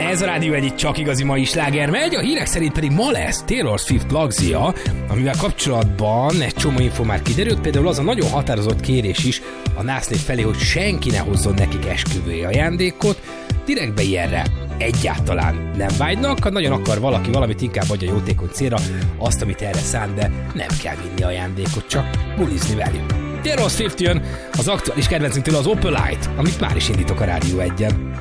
Ez a Rádió egyik csak igazi mai sláger megy, a hírek szerint pedig ma lesz Taylor Swift plagzia, amivel kapcsolatban egy csomó info már kiderült, például az a nagyon határozott kérés is a násznév felé, hogy senki ne hozzon nekik esküvői ajándékot, direktbe ilyenre egyáltalán nem vágynak, ha nagyon akar valaki valamit, inkább adja jótékony célra azt, amit erre szán, de nem kell vinni ajándékot, csak bulizni velük. Taylor Swift jön, az aktuális kedvencünktől az Opalite, amit már is indítok a Rádió 1-en.